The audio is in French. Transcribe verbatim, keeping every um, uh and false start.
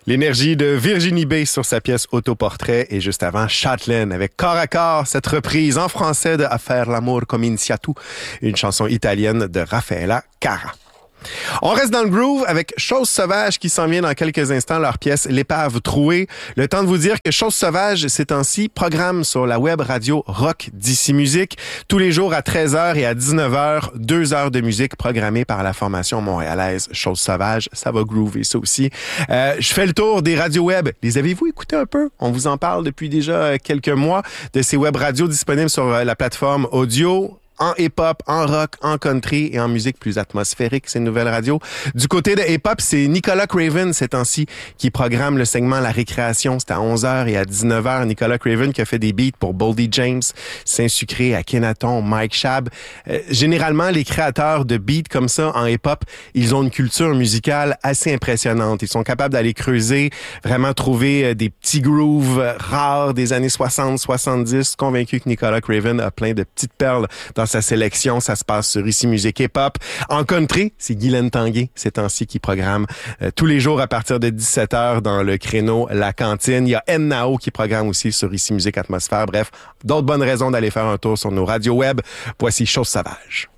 L'énergie de Virginie B sur sa pièce Autoportrait et juste avant Châtelaine avec Corps à corps, cette reprise en français de A faire l'amour comme iniziato, une chanson italienne de Raffaella Cara. On reste dans le groove avec Chose Sauvage qui s'en vient dans quelques instants, leur pièce L'épave trouée. Le temps de vous dire que Chose Sauvage, ces temps-ci, programme sur la web radio Rock d'ici Musique. Tous les jours à treize heures et à dix-neuf heures, deux heures de musique programmée par la formation montréalaise Chose Sauvage. Ça va groover, ça aussi. Euh, je fais le tour des radios web. Les avez-vous écoutés un peu? On vous en parle depuis déjà quelques mois de ces web radios disponibles sur la plateforme audio, en hip-hop, en rock, en country et en musique plus atmosphérique, ces nouvelles radios. Du côté de hip-hop, c'est Nicolas Craven, ces temps-ci, qui programme le segment La Récréation. C'est à onze heures et à dix-neuf heures. Nicolas Craven qui a fait des beats pour Boldy James, Saint-Sucré, Akhenaton, Mike Shab. Euh, généralement, les créateurs de beats comme ça en hip-hop, ils ont une culture musicale assez impressionnante. Ils sont capables d'aller creuser, vraiment trouver des petits grooves rares des années soixante, soixante-dix. Convaincu que Nicolas Craven a plein de petites perles dans sa sélection. Ça se passe sur Ici Musique Hip Hop. En country, c'est Guylaine Tanguay, ces temps-ci, qui programme euh, tous les jours à partir de dix-sept heures dans le créneau La Cantine. Il y a N-Nao qui programme aussi sur Ici Musique Atmosphère. Bref, d'autres bonnes raisons d'aller faire un tour sur nos radios web. Voici Chose Sauvage.